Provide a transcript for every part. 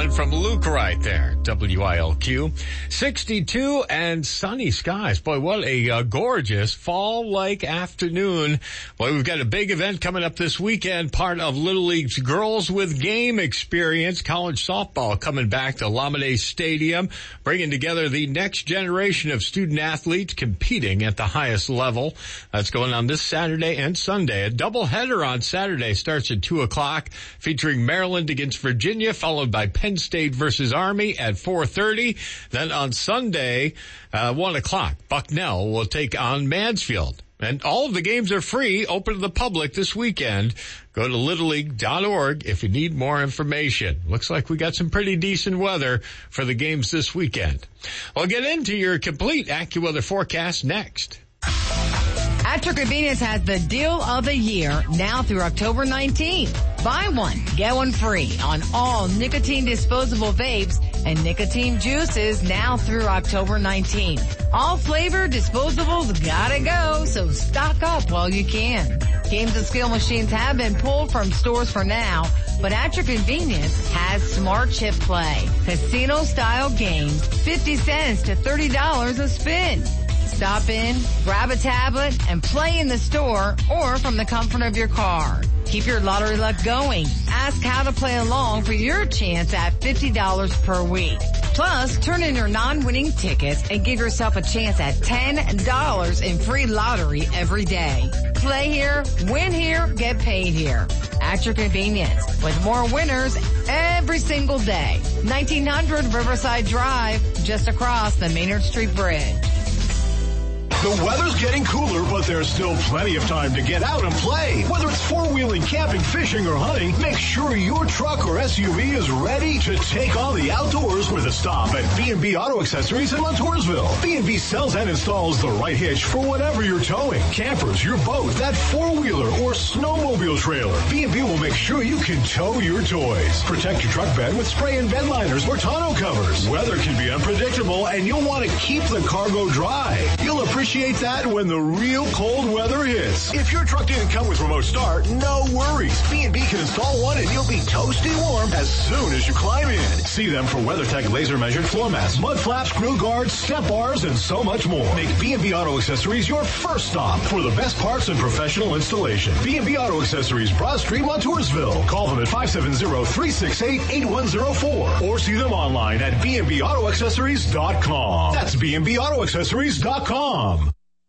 one from Luke right there. WILQ. 62 and sunny skies. Boy, what a gorgeous fall-like afternoon. Boy, we've got a big event coming up this weekend, part of Little League's Girls with Game experience. College softball coming back to Lamade Stadium, bringing together the next generation of student athletes competing at the highest level. That's going on this Saturday and Sunday. A doubleheader on Saturday starts at 2 o'clock, featuring Maryland against Virginia, followed by Penn State versus Army at 4:30. Then on Sunday, 1 o'clock, Bucknell will take on Mansfield. And all of the games are free, open to the public this weekend. Go to littleleague.org if you need more information. Looks like we got some pretty decent weather for the games this weekend. We'll get into your complete AccuWeather forecast next. At Your Convenience has the deal of the year now through October 19th. Buy one, get one free on all nicotine disposable vapes and nicotine juices now through October 19th. All flavor disposables gotta go, so stock up while you can. Games and skill machines have been pulled from stores for now, but At Your Convenience has Smart Chip Play. Casino-style games, 50 cents to $30 a spin. Stop in, grab a tablet, and play in the store or from the comfort of your car. Keep your lottery luck going. Ask how to play along for your chance at $50 per week. Plus, turn in your non-winning tickets and give yourself a chance at $10 in free lottery every day. Play here, win here, get paid here. At Your Convenience, with more winners every single day. 1900 Riverside Drive, just across the Maynard Street Bridge. The weather's getting cooler, but there's still plenty of time to get out and play. Whether it's four-wheeling, camping, fishing, or hunting, make sure your truck or SUV is ready to take on the outdoors with a stop at B&B Auto Accessories in Montoursville. B&B sells and installs the right hitch for whatever you're towing. Campers, your boat, that four-wheeler, or snowmobile trailer. B&B will make sure you can tow your toys. Protect your truck bed with spray and bed liners or tonneau covers. Weather can be unpredictable, and you'll want to keep the cargo dry. You'll appreciate that when the real cold weather hits. If your truck didn't come with remote start, no worries. B&B can install one and you'll be toasty warm as soon as you climb in. See them for WeatherTech laser measured floor mats, mud flaps, grill guards, step bars, and so much more. Make B&B Auto Accessories your first stop for the best parts and professional installation. B&B Auto Accessories, Broad Street, Montoursville. Call them at 570-368-8104 or see them online at bnbautoaccessories.com. That's bnbautoaccessories.com.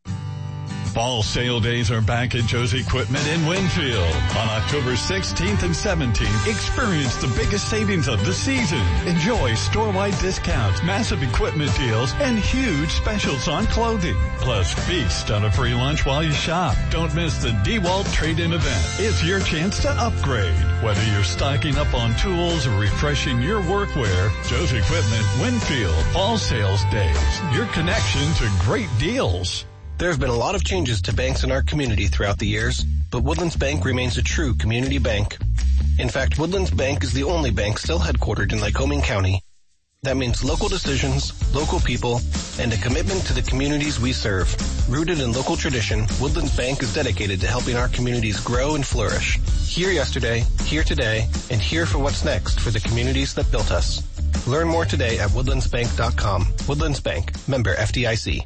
Fall sale days are back at Joe's Equipment in Winfield. On October 16th and 17th, experience the biggest savings of the season. Enjoy store-wide discounts, massive equipment deals, and huge specials on clothing. Plus, feast on a free lunch while you shop. Don't miss the DeWalt Trade-In event. It's your chance to upgrade. Whether you're stocking up on tools or refreshing your workwear, Joe's Equipment Winfield Fall Sales Days. Your connection to great deals. There have been a lot of changes to banks in our community throughout the years, but Woodlands Bank remains a true community bank. In fact, Woodlands Bank is the only bank still headquartered in Lycoming County. That means local decisions, local people, and a commitment to the communities we serve. Rooted in local tradition, Woodlands Bank is dedicated to helping our communities grow and flourish. Here yesterday, here today, and here for what's next for the communities that built us. Learn more today at woodlandsbank.com. Woodlands Bank, member FDIC.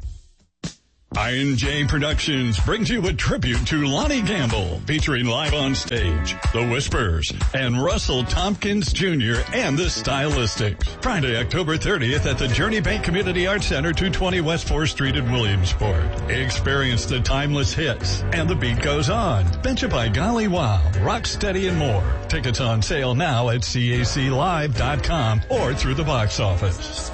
I&J Productions brings you a tribute to Lonnie Gamble, featuring live on stage, The Whispers, and Russell Tompkins Jr. and the Stylistics. Friday, October 30th at the Journey Bank Community Arts Center, 220 West 4th Street in Williamsport. Experience the timeless hits, and the beat goes on. Betcha by Golly Wow, Rocksteady, and more. Tickets on sale now at caclive.com or through the box office.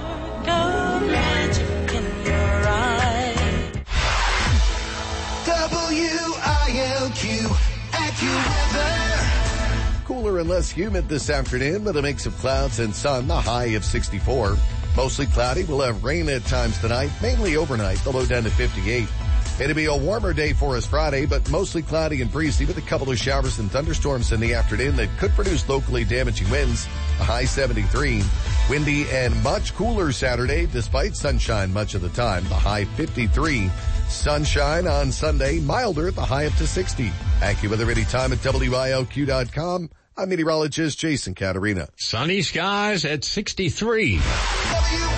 WILQ AccuWeather. Cooler and less humid this afternoon with a mix of clouds and sun, the high of 64. Mostly cloudy. We'll have rain at times tonight, mainly overnight, the low down to 58. It'll be a warmer day for us Friday, but mostly cloudy and breezy with a couple of showers and thunderstorms in the afternoon that could produce locally damaging winds, a high 73. Windy and much cooler Saturday, despite sunshine much of the time, the high 53. Sunshine on Sunday, milder, the high up to 60. AccuWeather anytime at WILQ.com. I'm meteorologist Jason Caterina. Sunny skies at 63.